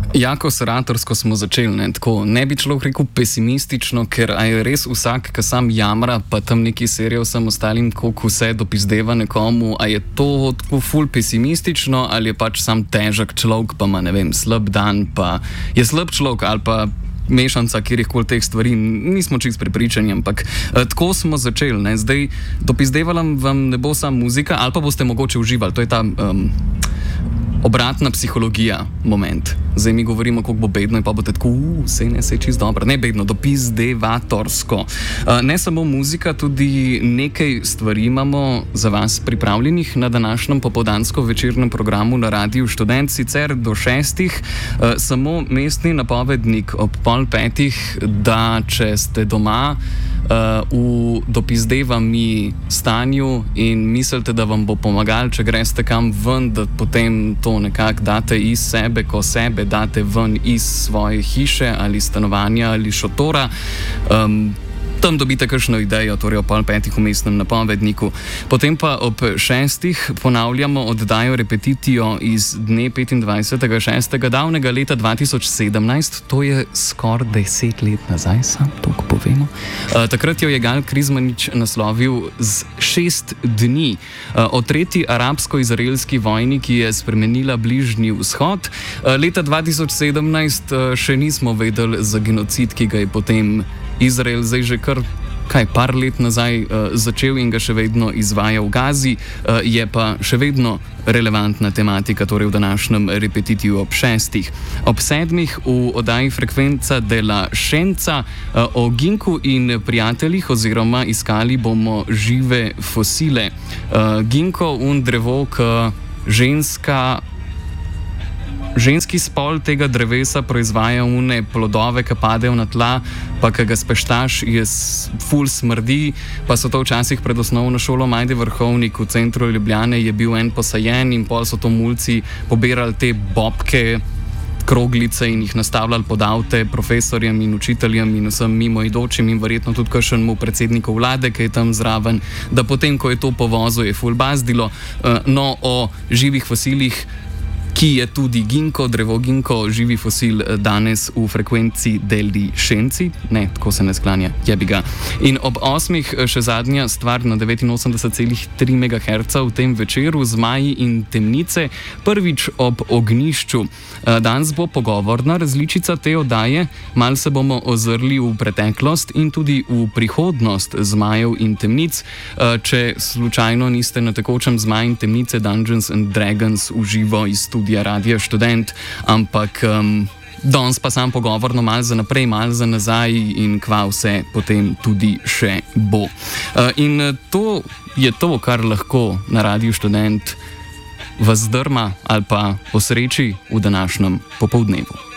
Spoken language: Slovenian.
Jako seratorsko smo začeli, ne? Tako, ne bi človek rekel pesimistično, ker je res vsak, ki sam jamra, pa tam neki serijo vsem ostalim, koliko vse dopizdeva nekomu, a je to tako ful pesimistično, ali je pač sam težak človek, pa ima, ne vem, slab dan, pa je slab človek, ali pa mešanca kjerkoli teh stvari, nismo čisto prepričani, ampak tako smo začeli, ne? Zdaj, dopizdevala vam ne bo samo muzika, ali pa boste mogoče uživali, to je ta obratna psihologija moment. Zdaj mi govorimo, koliko bo bedno in pa boste tako, sej je čisto dobro. Ne bedno, dopizdevatorsko. Ne samo muzika, tudi nekaj stvari imamo za vas pripravljenih na današnjem popoldansko večernem programu na Radiu Študent, sicer do 6. Samo mestni napovednik ob 4:30, da če ste doma v dopizdevami stanju in mislite, da vam bo pomagal, če greste kam ven, da potem to nekako date iz sebe, ko sebe date ven iz svoje hiše ali stanovanja ali šotora. Tam dobite kakšno idejo, torej ob 4:30 v mestnem napovedniku. Potem pa ob 6. ponavljamo oddajo Repetitio iz dne 25.6. davnega leta 2017, to je skoraj 10 let nazaj, sam toliko povemo. Takrat jo je Gal Krizmanič naslovil z 6 dni. O tretji arabsko-izraelski vojni, ki je spremenila Bližnji vzhod. Leta 2017 še nismo vedeli za genocid, ki ga je potem Izrael zdaj že kar par let nazaj začel in ga še vedno izvaja v Gazi, je pa še vedno relevantna tematika, torej v današnjem Repetitiju ob 6. Ob 7. v oddaji Frekvenca de la Scienza o Ginku in prijateljih, oziroma iskali bomo žive fosile. Ginko un drevo, k ženski spol tega drevesa proizvaja une plodove, ki padejo na tla, pa ki ga speštaš, je ful smrdi, pa so to včasih pred osnovno šolo Majde Vrhovnik v centru Ljubljane je bil en posajen in pol so to mulci pobirali te bobke, kroglice in jih nastavljali pod avte profesorjem in učiteljem in vsem mimoidočim in verjetno tudi kakšnemu predsedniku vlade, ki je tam zraven, da potem, ko je to povozil, je ful bazdilo. No, o živih fosilih, ki je tudi ginko, drevo ginko, živi fosil danes v frekvenci deli Scienci. Ne, tako se ne sklanja, jebi ga. In ob 8. še zadnja stvar na 89,3 MHz v tem večeru, Zmaji in temnice, prvič ob ognjišču. Danes bo pogovorna različica te oddaje, malo se bomo ozrli v preteklost in tudi v prihodnost Zmajev in temnic. Če slučajno niste na tekočem Zmaj in temnice Dungeons and Dragons v živo iz studija Radia Študent, ampak danes pa sam pogovorno malo za naprej, malo za nazaj in kva vse potem tudi še bo. In to je to, kar lahko na Radiu Študent vas drma ali pa osreči v današnjem popoldnevu.